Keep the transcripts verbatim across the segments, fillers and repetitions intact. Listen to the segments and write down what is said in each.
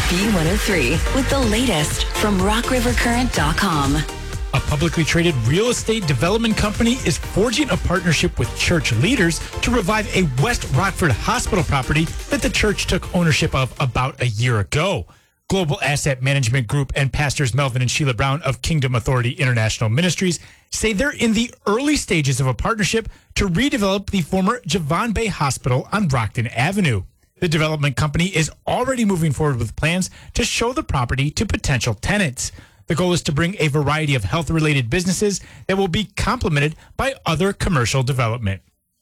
B one oh three with the latest from rock river current dot com. A publicly traded real estate development company is forging a partnership with church leaders to revive a West Rockford hospital property that the church took ownership of about a year ago. Global Asset Management Group and pastors Melvin and Sheila Brown of Kingdom Authority International Ministries say they're in the early stages of a partnership to redevelop the former Javon Bay Hospital on Rockton Avenue. The development company is already moving forward with plans to show the property to potential tenants. The goal is to bring a variety of health-related businesses that will be complemented by other commercial development.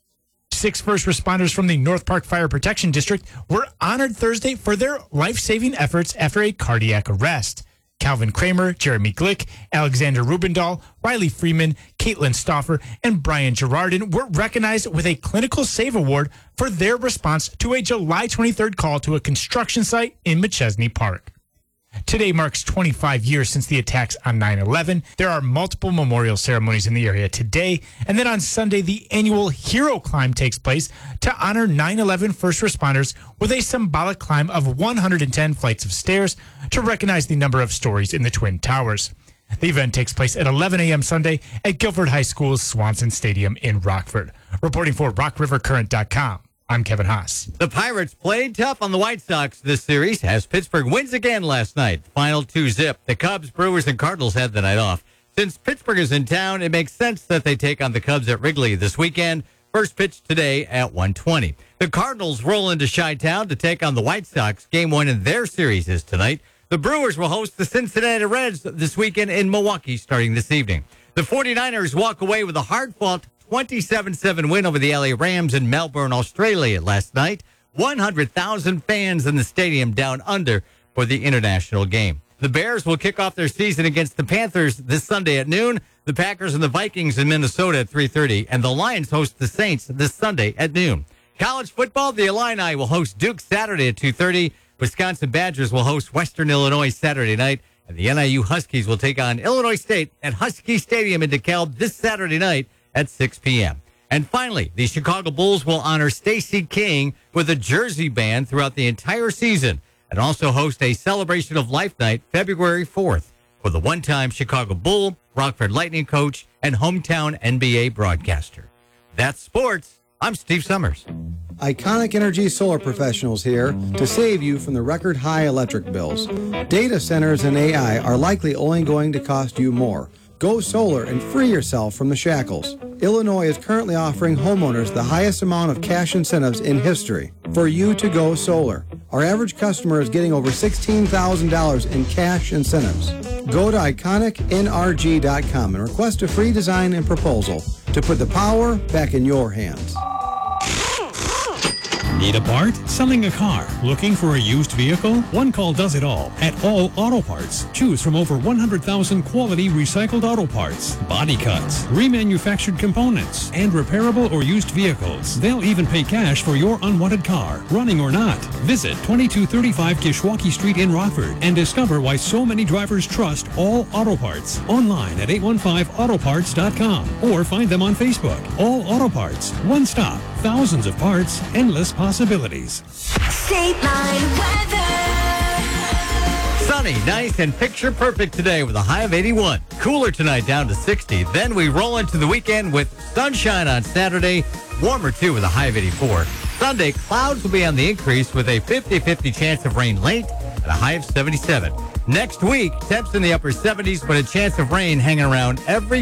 Six first responders from the North Park Fire Protection District were honored Thursday for their life-saving efforts after a cardiac arrest. Calvin Kramer, Jeremy Glick, Alexander Rubendahl, Riley Freeman, Caitlin Stauffer, and Brian Girardin were recognized with a Clinical Save Award for their response to a July twenty-third call to a construction site in Machesney Park. Today marks twenty-five years since the attacks on nine eleven. There are multiple memorial ceremonies in the area today. And then on Sunday, the annual Hero Climb takes place to honor nine eleven first responders with a symbolic climb of one hundred ten flights of stairs to recognize the number of stories in the Twin Towers. The event takes place at eleven a.m. Sunday at Guilford High School's Swanson Stadium in Rockford. Reporting for rock river current dot com. I'm Kevin Haas. The Pirates played tough on the White Sox this series as Pittsburgh wins again last night. Final two zip. The Cubs, Brewers, and Cardinals had the night off. Since Pittsburgh is in town, it makes sense that they take on the Cubs at Wrigley this weekend. First pitch today at one twenty. The Cardinals roll into Chi-Town to take on the White Sox. Game one in their series is tonight. The Brewers will host the Cincinnati Reds this weekend in Milwaukee starting this evening. The 49ers walk away with a hard-fought twenty-seven seven win over the L A Rams in Melbourne, Australia last night. one hundred thousand fans in the stadium down under for the international game. The Bears will kick off their season against the Panthers this Sunday at noon. The Packers and the Vikings in Minnesota at three thirty. And the Lions host the Saints this Sunday at noon. College football, the Illini will host Duke Saturday at two thirty. Wisconsin Badgers will host Western Illinois Saturday night. And the N I U Huskies will take on Illinois State at Husky Stadium in DeKalb this Saturday night at six p.m. And finally, the Chicago Bulls will honor Stacey King with a jersey band throughout the entire season and also host a Celebration of Life night February fourth for the one-time Chicago Bull, Rockford Lightning coach, and hometown N B A broadcaster. That's sports. I'm Steve Summers. Iconic Energy Solar Professionals here to save you from the record high electric bills. Data centers and A I are likely only going to cost you more. Go solar and free yourself from the shackles. Illinois is currently offering homeowners the highest amount of cash incentives in history for you to go solar. Our average customer is getting over sixteen thousand dollars in cash incentives. Go to iconic N R G dot com and request a free design and proposal to put the power back in your hands. Need a part? Selling a car? Looking for a used vehicle? One call does it all at All Auto Parts. Choose from over one hundred thousand quality recycled auto parts, body cuts, remanufactured components, and repairable or used vehicles. They'll even pay cash for your unwanted car, running or not. Visit twenty-two thirty-five Kishwaukee Street in Rockford and discover why so many drivers trust All Auto Parts. Online at eight one five auto parts dot com or find them on Facebook. All Auto Parts. One stop. Thousands of parts. Endless possibilities. State Line weather. Sunny, nice, and picture perfect today with a high of eighty-one. Cooler tonight down to sixty. Then we roll into the weekend with sunshine on Saturday. Warmer too with a high of eighty-four. Sunday, clouds will be on the increase with a fifty-fifty chance of rain late and a high of seventy-seven. Next week, temps in the upper seventies, but a chance of rain hanging around every